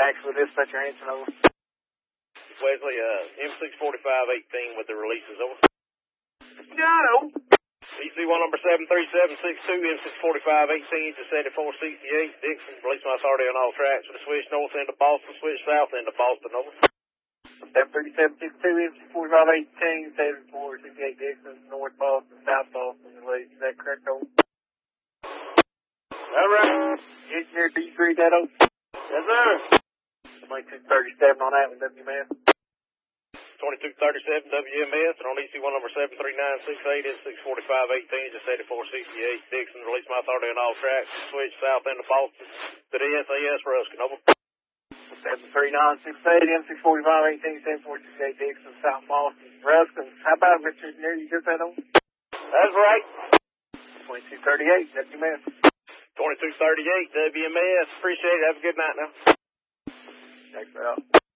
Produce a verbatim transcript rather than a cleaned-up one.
Jacksonville Dispatcher answering over. Wesley, uh, M six forty-five eighteen with the releases, over. Got him. E C one number seven three seven six two, M six forty-five eighteen to seventy-four sixty-eight, Dixon, release my authority on all tracks with a switch north end of Boston, switch south end of Boston, over. seven three seven six two, M six forty-five eighteen, seventy-four sixty-eight, Dixon, north Boston, south Boston, release. Is that correct, over? All right. Engineer D three, that over? Yes, sir. twenty-two thirty-seven on that one, W M S. twenty-two thirty-seven W M S, and on E C one number seven three nine six eight, M six forty-five eighteen to seventy-four sixty-eight, Dixon, release my authority on all tracks, switch south end of Boston to the S A S Ruskin, over. seven three nine six eight, M six forty-five eighteen, seventy-four sixty-eight, Dixon, south Boston, Ruskin. How about Mister Engineer, you get that on? That's right. twenty-two thirty-eight, W M S. twenty-two thirty-eight W M S, appreciate it, have a good night now. Thanks, Al.